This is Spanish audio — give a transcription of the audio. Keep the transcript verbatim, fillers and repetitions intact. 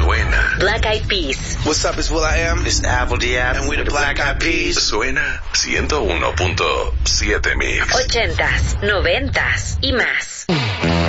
Suena. Black Eyed Peas. What's up, it's will.i.am. It's Apple Diab. And we the Black Eyed Peas. Suena ciento uno punto siete Mix. Ochentas, noventas y más.